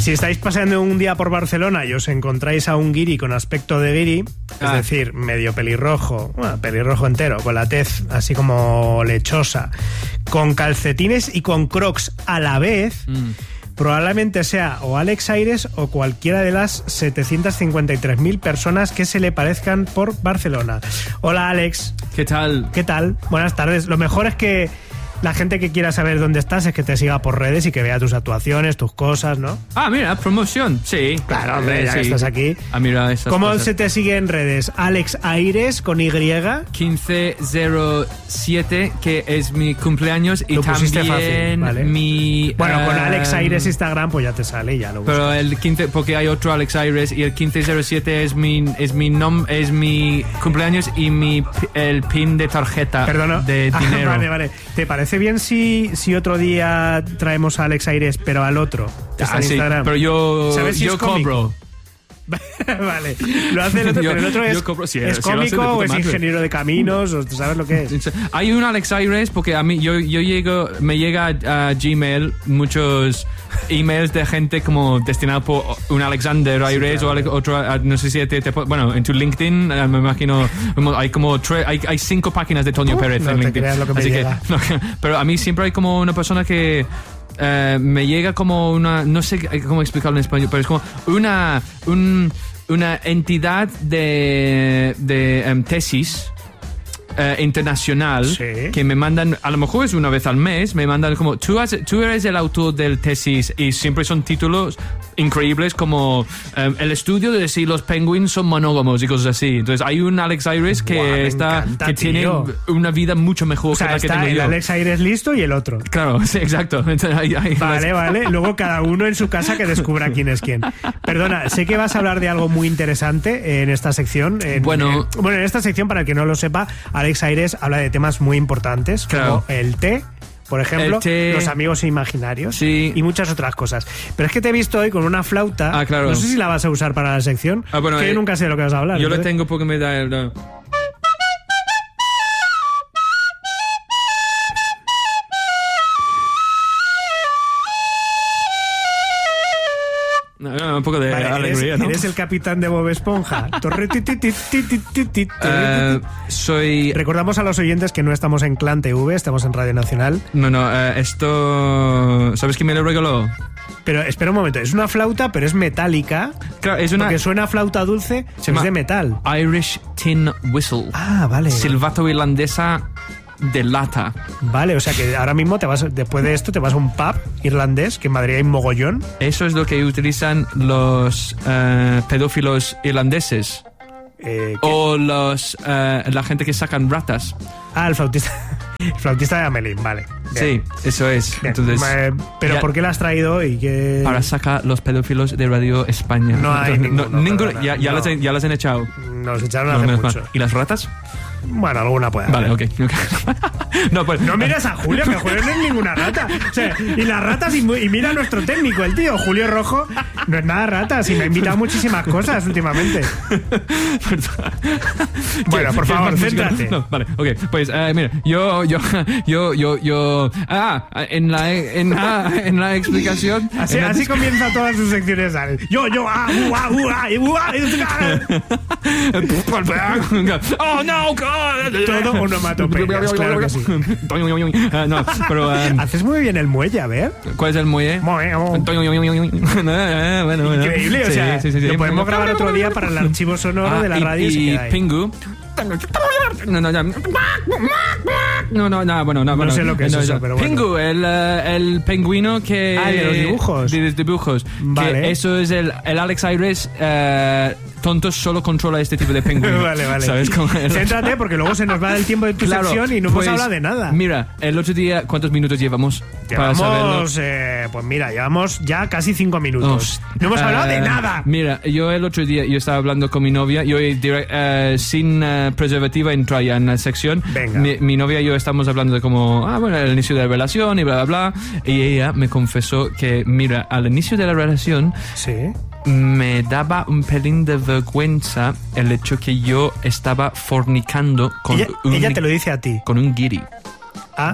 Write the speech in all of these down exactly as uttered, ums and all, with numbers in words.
Si estáis paseando un día por Barcelona y os encontráis a un guiri con aspecto de guiri, ah. es decir, medio pelirrojo, bueno, pelirrojo entero, con la tez así como lechosa, con calcetines y con crocs a la vez, mm. probablemente sea o Alex Aires o cualquiera de las setecientas cincuenta y tres mil personas que se le parezcan por Barcelona. Hola, Alex. ¿Qué tal? ¿Qué tal? Buenas tardes. Lo mejor es que la gente que quiera saber dónde estás es que te siga por redes y que vea tus actuaciones, tus cosas, ¿no? Ah, mira, promoción, sí. Claro, hombre, ya sí. que estás aquí. Ah, mira, esas ¿Cómo cosas. se te sigue en redes? Alex Aires con Y. quince cero siete, que es mi cumpleaños. Y lo también fácil, ¿vale? mi... Bueno, con um, Alex Aires Instagram pues ya te sale, ya lo buscas. Pero el quince, porque hay otro Alex Aires, y el quince cero siete es mi es mi nom, es mi cumpleaños y mi el pin de tarjeta. Perdona. De ah, dinero. Vale, vale. ¿Te parece bien si si otro día traemos a Alex Aires, pero al otro? Ah, sí, pero yo, ¿sabes si yo es cómico? cobro. Vale, lo hace el otro, yo, pero el otro es, cobro, sí, es sí, cómico o es madre. ingeniero de caminos, o tú sabes lo que es. Hay un Alex Aires porque a mí yo yo llego me llega a, a Gmail muchos emails de gente como destinado por un Alexander Aires, sí, claro. o Alex, otro, no sé si te, te bueno, en tu LinkedIn me imagino hay como tre, hay, hay cinco páginas de Toño uh, Pérez no en te LinkedIn. creas lo que me Así llega. Que, no, pero a mí siempre hay como una persona que Uh, me llega como una, no sé cómo explicarlo en español, pero es como una un, una entidad de, de um, tesis uh, internacional, sí. que me mandan, a lo mejor es una vez al mes, me mandan como tú, has, tú eres el autor del tesis, y siempre son títulos increíbles como um, el estudio de si los penguins son monógamos y cosas así. Entonces hay un Alex Aires que wow, está encanta, que tío. tiene una vida mucho mejor, o sea, que la que tengo el yo. Alex Aires listo y el otro. Claro, sí, exacto. Hay, hay vale, las... vale. Luego cada uno en su casa que descubra quién es quién. Perdona, sé que vas a hablar de algo muy interesante en esta sección. En, bueno, en, bueno, en esta sección, para el que no lo sepa, Alex Aires habla de temas muy importantes, claro. como el té, por ejemplo, té, los amigos imaginarios, sí. y muchas otras cosas. Pero es que te he visto hoy con una flauta. Ah, claro. No sé si la vas a usar para la sección. Ah, bueno, que eh, yo nunca sé de lo que vas a hablar. Yo entonces... lo tengo porque me da el... No. No, no, un poco de vale, alegría, eres, ¿no? ¿Eres el capitán de Bob Esponja? uh, soy... Recordamos a los oyentes que no estamos en Clan T V, estamos en Radio Nacional. No, no, uh, esto... ¿Sabes quién me lo regaló? Pero espera un momento, es una flauta, pero es metálica. Claro, es una... Porque suena a flauta dulce, se es de metal. Irish Tin Whistle. Ah, vale. Silbato irlandesa de lata. Vale, o sea que ahora mismo te vas, después de esto te vas a un pub irlandés, que en Madrid hay un mogollón. Eso es lo que utilizan los uh, pedófilos irlandeses. Eh, o los uh, la gente que sacan ratas. Ah, el flautista. El flautista de Amelín, vale. Bien. Sí, eso es. Bien. Entonces, pero ya, ¿por qué la has traído? Y qué... Para sacar los pedófilos de Radio España. No hay Entonces, ninguno. No, ninguno perdona, ya, ya, no. las he, ya las han echado. Nos echaron no, hace no mucho. ¿Y las ratas? Bueno, alguna puede Vale, haber. ok. no, pues, no mires a Julio, que Julio no es ninguna rata. O sea, y las ratas, y, y mira a nuestro técnico, el tío, Julio Rojo, no es nada rata, y me ha invitado a muchísimas cosas últimamente. Bueno, por favor, céntrate. No, vale, ok. Pues, uh, mira, yo, yo, yo, yo, yo... Ah, en la, en la, en la explicación... Así, en la así disc- comienza todas sus secciones. ¿Sabes? Yo, yo, ah, uh, ah, uh, ah, uh, ah, oh, no, God. Todo onomatopeyas, claro que sí. uh, no, pero... Um, Haces muy bien el muelle, a ver. ¿Cuál es el muelle? Bueno, bueno, increíble, sí, o sea, sí, sí, sí. lo podemos grabar otro día para el archivo sonoro ah, de la y, radio. Y, se queda ahí. Pingu... No, no, no, no, no, no, bueno, no, no bueno, sé lo que es no, eso, no. pero bueno. Pingu, el, uh, el pingüino que... Ah, de los dibujos. De los dibujos. Vale. Que eso es el, el Alex Aires uh, tonto, solo controla este tipo de pingüino. Vale, vale. ¿Sabes cómo es? Céntrate, porque luego se nos va el tiempo de tu Claro, sección y no pues, hemos hablado de nada. Mira, el otro día, ¿cuántos minutos llevamos? Para Llevamos, saberlo. eh, pues mira, llevamos ya casi cinco minutos. Oh, no hemos uh, hablado de nada. Mira, yo el otro día, yo estaba hablando con mi novia, yo direct, uh, sin uh, preservativa entra ya en la sección. Venga. Mi, mi novia y yo estamos hablando de como, ah, bueno, el inicio de la relación y bla, bla, bla. Y ella me confesó que, mira, al inicio de la relación... Sí. Me daba un pelín de vergüenza el hecho que yo estaba fornicando con ella, un... ella te lo dice a ti. Con un guiri. Ah,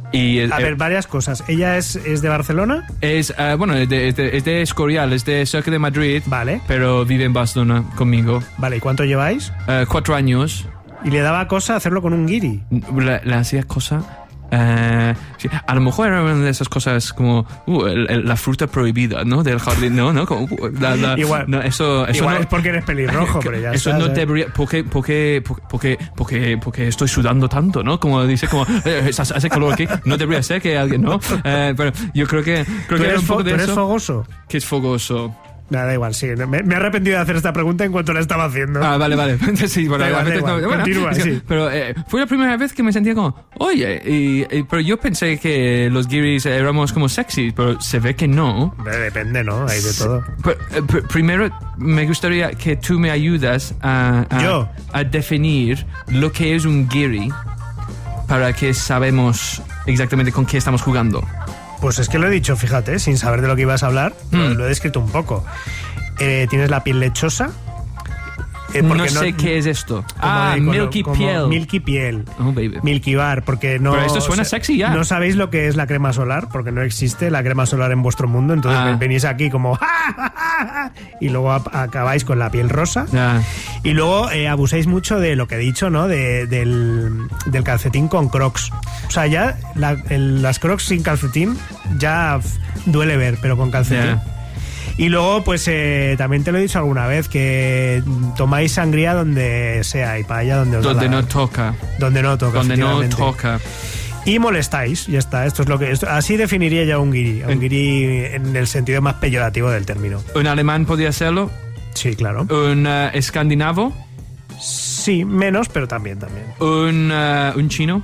Y, A eh, ver, varias cosas. ¿Ella es, es de Barcelona? Es, uh, bueno, es de, es, de, es de Escorial, es de cerca de Madrid. Vale. Pero vive en Barcelona conmigo. Vale, ¿y cuánto lleváis? Uh, cuatro años. Y le daba cosa hacerlo con un guiri. Le, le hacía cosa... Uh, sí, a lo mejor era una de esas cosas como uh, el, el, la fruta prohibida, ¿no? Del jardín, ¿no? ¿no? Como, uh, la, la, igual no, eso, eso igual no, es porque eres pelirrojo, pero ya eso está, no ¿sabes? debería... Porque, porque, porque, porque, porque estoy sudando tanto, ¿no? Como dice, como eh, hace calor aquí. No debería ser que alguien, ¿no? Eh, pero yo creo que... Creo ¿Tú que era eres, un poco fo- de ¿tú eres eso. fogoso? Que es fogoso. Nada, da igual, sí. Me, me he arrepentido de hacer esta pregunta en cuanto la estaba haciendo. Ah, bueno, vale, vale. Sí, bueno, Da igual, da realmente igual. no, bueno, Continúa, es que- sí. Pero eh, fue la primera vez que me sentía como, oye, y, y- pero yo pensé que los guiris éramos como sexy, pero se ve que no. Hombre, depende, ¿no? Hay de todo. Pero, eh, pr- primero, me gustaría que tú me ayudas a, a, ¿Yo? a definir lo que es un guiri para que sabemos exactamente con qué estamos jugando. Pues es que lo he dicho, fíjate, sin saber de lo que ibas a hablar, lo, Mm. lo he descrito un poco. Eh, tienes la piel lechosa. eh, No porque sé qué es esto. como Ah, de- como- milky como piel. Milky piel. Oh, baby. Milky Bar, porque no... Pero esto suena sexy ya. No sabéis lo que es la crema solar, porque no existe la crema solar en vuestro mundo, entonces Ah. venís aquí como... ¡ja, ja, ja, ja! Y luego ap- acabáis con la piel rosa. Ya. Y luego eh, abusáis mucho de lo que he dicho, ¿no? De- del, del calcetín con crocs. O sea, ya la- el- las crocs sin calcetín ya f- duele ver, pero con calcetín. Ya. Y luego, pues eh, también te lo he dicho alguna vez, que tomáis sangría donde sea y paella donde os da Donde la- no toca. donde no toca. Donde no efectivamente. toca. Y molestáis, ya está. Esto es lo que esto- así definiría ya un guiri, a un En- guiri en el sentido más peyorativo del término. Un alemán podía hacerlo. Sí, claro. Un eh, escandinavo. Sí, menos, pero también, también. Un, eh, un chino.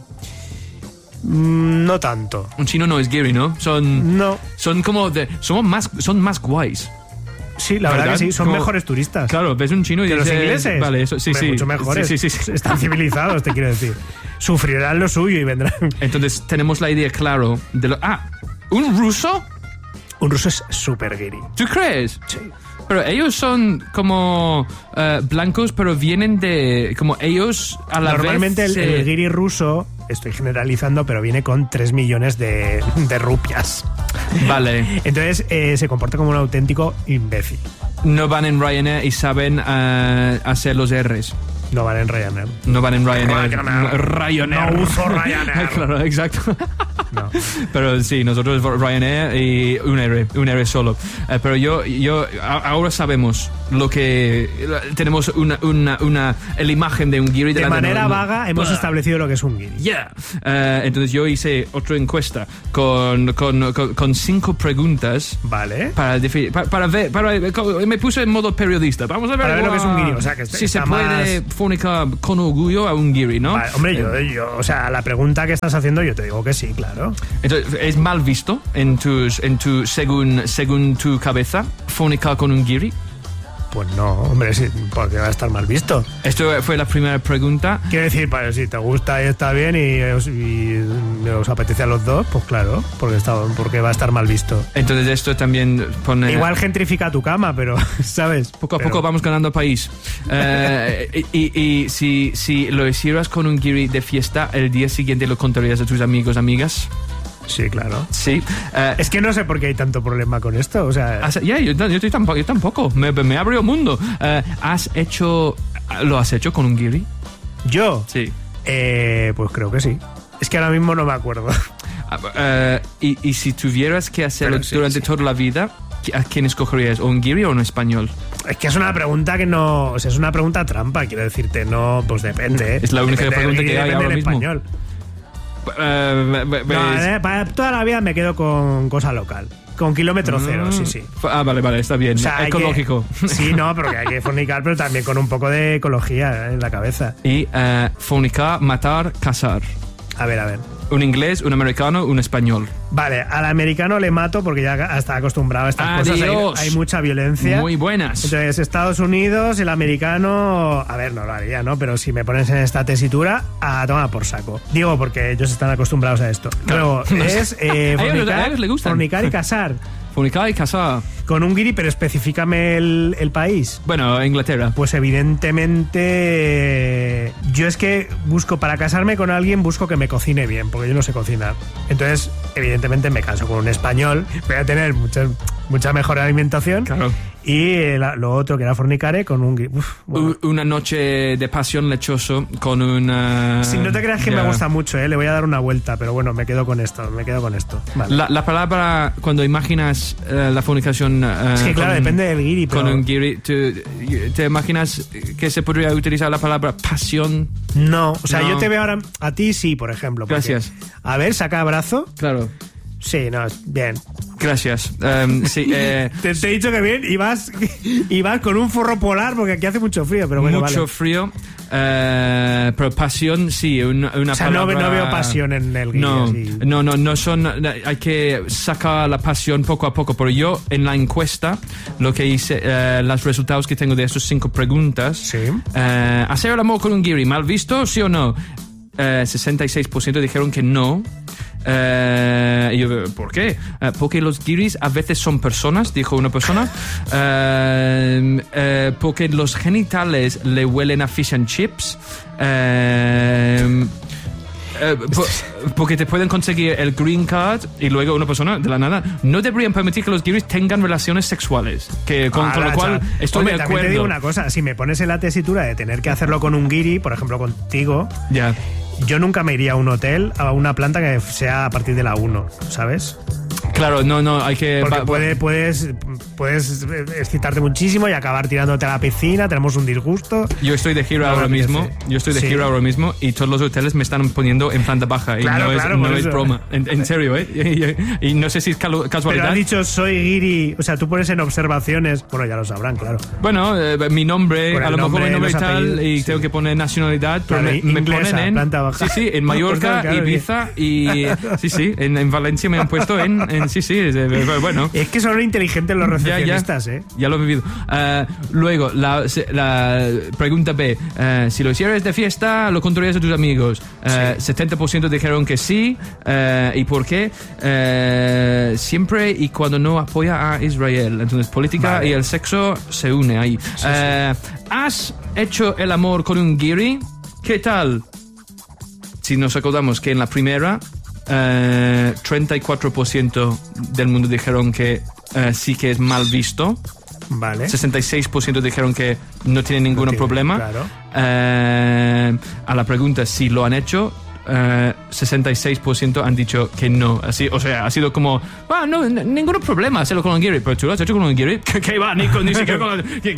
Mm, No tanto. Un chino no es guiri, ¿no? Son, No. son como de, son más, son más guays. Sí, la verdad, ¿Verdad? que sí, son Como- mejores turistas. Claro, ves un chino y Que los dices, ingleses. Vale, eso, sí, Hombre, sí. mucho mejores. Sí, sí, sí. Están civilizados, te quiero decir. Sufrirán lo suyo y vendrán. Entonces tenemos la idea claro de lo. Ah, un ruso. Un ruso es súper guiri. ¿Tú crees? Sí. Pero ellos son como eh, blancos, pero vienen de como ellos a la Normalmente vez. el, se- el guiri ruso, estoy generalizando, pero viene con tres millones de, de rupias. Vale. Entonces eh, se comporta como un auténtico imbécil. No van en Ryanair y saben eh, hacer los R's. No van en Ryanair. No van en Ryanair. Ryanair. Ryanair. No uso Ryanair. Claro, exacto. No. Pero sí, nosotros Ryanair y un R, un R solo. Eh, pero yo, yo, a- ahora sabemos lo que tenemos una, una, una la imagen de un guiri De delante manera no- no- vaga hemos Bah. establecido lo que es un guiri. Yeah. Eh, entonces yo hice otra encuesta con, con, con, con cinco preguntas Vale. para, defi- para, para ver, para, me puse en modo periodista. Vamos a ver, Para ver lo que es un guau, guiri, o sea, que si se está puede más- fornicar con orgullo a un guiri, ¿no? Vale, hombre, yo, yo, o sea, la pregunta que estás haciendo yo te digo que sí, claro. Entonces, ¿es mal visto en tus, en tu, según, según tu cabeza, fornicar con un guiri? Pues no, hombre, sí, porque va a estar mal visto. Esto fue la primera pregunta. Quiero decir, pues, si te gusta y está bien y os, y os apetece a los dos, pues claro, porque, está, porque va a estar mal visto. Entonces esto también pone... Igual gentrifica tu cama, pero, ¿sabes? Poco a Pero- poco vamos ganando país. Eh, y y, y si, si lo hicieras con un guiri de fiesta, el día siguiente lo contarías a tus amigos, amigas. Sí, claro. Sí. Eh, Es que no sé por qué hay tanto problema con esto, o sea... has- ya, yo, yo estoy tampoco, yo tampoco. Me, me abrió el mundo. Eh, ¿Has hecho... ¿Lo has hecho con un guiri? Yo, Sí. eh, pues creo que sí. Es que ahora mismo no me acuerdo. Ah, eh, y, y si tuvieras que hacerlo Pero sí, durante sí. toda la vida, ¿a quién escogerías? ¿O un guiri o un español? Es que es una pregunta que no... O sea, es una pregunta trampa, quiero decirte. No, pues depende. ¿eh? Es la única Depende del pregunta que guiri, hay depende ahora del mismo. español. Eh, No, pues- eh, para toda la vida me quedo con cosa local. Con kilómetro cero, sí, sí. Ah, vale, vale, está bien. O sea, hay Ecológico. que- sí, no, pero que hay que fornicar, pero también con un poco de ecología en la cabeza. Y eh, fornicar, matar, casar. A ver, a ver. Un inglés, un americano, un español. Vale, al americano le mato porque ya está acostumbrado a estas cosas. Hay, Adiós. hay mucha violencia. Muy buenas. Entonces, Estados Unidos, el americano... A ver, no lo haría, ¿no? Pero si me pones en esta tesitura, a tomar por saco. Digo, porque ellos están acostumbrados a esto. Luego, No sé. es eh, A ellos- a fornicar, ellos les gustan. fornicar y casar. Fornicar y casar. Con un guiri, pero específicame el, el país. Bueno, Inglaterra. Pues evidentemente yo es que busco, para casarme con alguien, busco que me cocine bien, porque porque yo no sé cocinar. Entonces, evidentemente me caso con un español, voy a tener mucha, mucha mejor alimentación. Claro. Y la, lo otro que era fornicare con un... Uf, bueno. Una noche de pasión lechoso con una... Si no te creas que ya. me gusta mucho, ¿eh? Le voy a dar una vuelta, pero bueno, me quedo con esto, me quedo con esto. Vale. La, la palabra, cuando imaginas uh, la fornicación... Uh, es que claro, con, depende del guiri, pero... Con un guiri, ¿te, ¿te imaginas que se podría utilizar la palabra pasión? No, o sea, no. yo te veo ahora... A ti sí, por ejemplo. Porque, Gracias. A ver, saca brazo. Claro. Sí, no, bien. Gracias. Um, sí, eh, te, te he dicho que bien, y vas, y vas con un forro polar porque aquí hace mucho frío, pero bueno, mucho vale. frío, eh, pero pasión sí, una, una o sea, palabra... no, no veo pasión en el guiri. No, así. no, no, no son... Hay que sacar la pasión poco a poco, pero yo en la encuesta, lo que hice, eh, los resultados que tengo de esas cinco preguntas, Sí. eh, ¿hacer el amor con un guiri, mal visto, sí o no? Eh, sesenta y seis por ciento dijeron que no. Eh, y yo, ¿por qué? Eh, porque los guiris a veces son personas, dijo una persona. Eh, eh, porque los genitales le huelen a fish and chips. Eh, eh, po- porque te pueden conseguir el green card y luego una persona de la nada no deberían permitir que los guiris tengan relaciones sexuales, que con, Ah, con lo cual chaval. estoy Hombre, de también acuerdo. te digo una cosa, si me pones en la tesitura de tener que hacerlo con un guiri, por ejemplo contigo, Ya. yo nunca me iría a un hotel, a una planta que sea a partir de la uno, ¿sabes? Claro, no, no, hay que... Porque va- puede, puedes, puedes excitarte muchísimo y acabar tirándote a la piscina, tenemos un disgusto. Yo estoy de gira No, ahora no mismo. apetece. Yo estoy de Sí. gira ahora mismo y todos los hoteles me están poniendo en planta baja. Y Claro, no claro, es, por no es eso. broma. En, en serio, ¿eh? Y, y no sé si es calu- Pero casualidad. has dicho soy guiri, o sea, tú pones en observaciones, bueno, ya lo sabrán, claro. Bueno, eh, mi nombre, Por el a lo mejor nombre, mi nombre y los tal, apellidos, y sí. tengo que poner nacionalidad, pero Claro, me, me inglesa, ponen en... planta baja. Sí, sí, en Mallorca, Claro, claro, Ibiza y... Sí, sí, en, en Valencia me han puesto en... en sí, sí, es, eh, bueno... Es que son inteligentes los Ya, ya. recepcionistas, ¿eh? Ya lo he vivido. Uh, luego, la, la pregunta B. Uh, si lo hicieras de fiesta, ¿lo contarías a tus amigos? Uh, Sí. setenta por ciento dijeron que sí. Uh, ¿Y por qué? Uh, siempre y cuando no apoya a Israel. Entonces, política Vale. y el sexo se une ahí. Sí, Uh, ¿Has hecho el amor con un guiri? ¿Qué tal? Si nos acordamos que en la primera... Uh, treinta y cuatro por ciento del mundo dijeron que uh, sí que es mal visto. Vale. sesenta y seis por ciento dijeron que no tienen ningún No tiene, problema. claro. Uh, a la pregunta si lo han hecho, uh, sesenta y seis por ciento han dicho que no. Así, o sea, ha sido como, ah, no, n- ningún problema hacerlo con un guiri. Pero tú lo has hecho con un guiri. ¿Qué, qué va? Ni, con, ni siquiera con... que-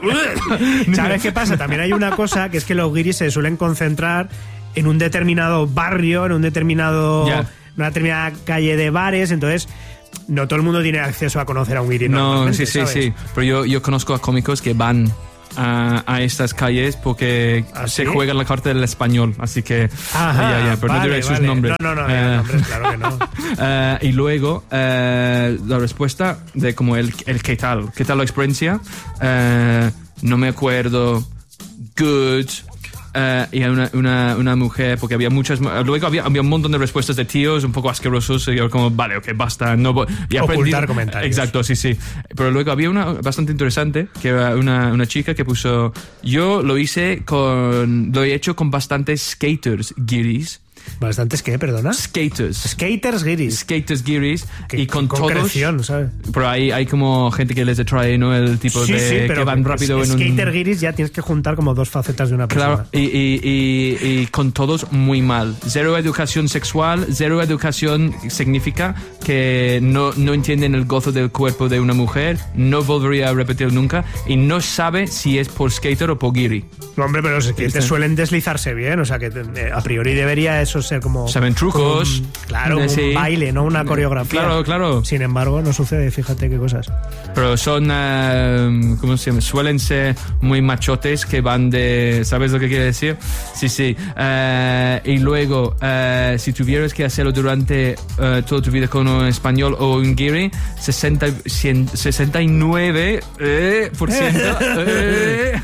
que- ¿Sabes qué pasa? También hay una cosa que es que los guiris se suelen concentrar en un determinado barrio, en un determinado, Ya. en una determinada calle de bares, entonces no todo el mundo tiene acceso a conocer a un guiri. No, normalmente, sí, sí, ¿sabes? sí. Pero yo, yo conozco a cómicos que van a, a estas calles porque ¿Ah, se sí? juega la carta del español. Así que... Ajá, ya, ya, pero no vale, diré sus vale. nombres. No, no, no, Eh, digan nombres, claro que no. Eh, y luego eh, la respuesta de como el, el qué tal, qué tal la experiencia. Eh, no me acuerdo. Good. Eh, y hay una, una, una mujer, porque había muchas. Luego había, había un montón de respuestas de tíos un poco asquerosos. Y yo, como, vale, ok, basta. No, voy- y aprendí- Ocultar comentarios. Exacto, sí, sí. Pero luego había una bastante interesante, que era una, una chica que puso. Yo lo hice con. Lo he hecho con bastantes skaters, guiris. ¿Bastantes qué, perdona? Skaters. Skaters guiris. Skaters guiris. Qué- Y con qué todos. concreción, ¿sabes? Pero hay, hay como gente que les atrae, ¿no? El tipo Sí, de sí, pero que van rápido en un... skater guiris ya tienes que juntar como dos facetas de una persona. Claro, y, y, y, y con todos muy mal. Cero educación sexual, cero educación significa que no, no entienden el gozo del cuerpo de una mujer, no volvería a repetir nunca y no sabe si es por skater o por guiri. No, hombre, pero los skaters ¿Viste? suelen deslizarse bien, o sea que eh, a priori debería eso ser como... Saben trucos. como un- claro, un Sí. baile, no una coreografía. Claro, claro. Sin embargo, no sucede, fíjate qué cosas. Pero son, eh, ¿cómo se llama? Suelen ser muy machotes que van de... ¿Sabes lo que quiere decir? Sí, sí. Eh, y luego, eh, si tuvieras que hacerlo durante eh, toda tu vida con un español o un guiri, sesenta, cien, sesenta y nueve eh, por ciento eh,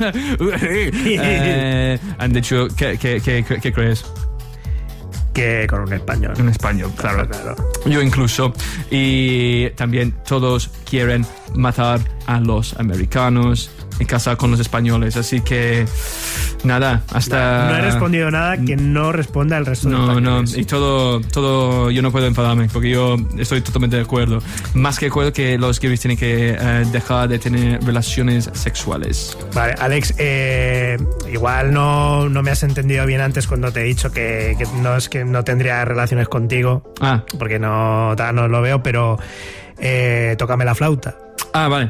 eh, han dicho, ¿qué, qué, qué, qué crees? Que con un español. En español, claro. Claro. Yo incluso. Y también todos quieren matar a los americanos. en casa con los españoles, así que nada, hasta... No, no he respondido nada que no responda el resto de No, no, españoles. y todo, todo, yo no puedo enfadarme porque yo estoy totalmente de acuerdo. Más que de acuerdo que los guiris tienen que eh, dejar de tener relaciones sexuales. Vale, Alex, eh, igual no, no me has entendido bien antes cuando te he dicho que, que no es que no tendría relaciones contigo, Ah, porque no, ta- no lo veo, pero eh, tócame la flauta. ah, vale.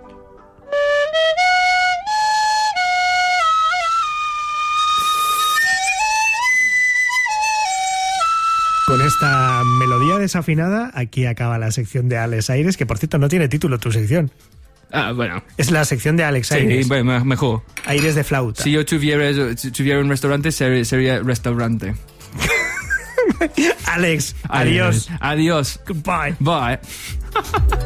Con esta melodía desafinada, aquí acaba la sección de Alex Aires, que por cierto no tiene título tu sección. Ah, bueno. Es la sección de Alex Aires. Sí, bueno, mejor. Aires de flauta. Si yo tuviera, tuviera un restaurante, sería, sería restaurante. Alex, adiós. Adiós. Goodbye. Bye.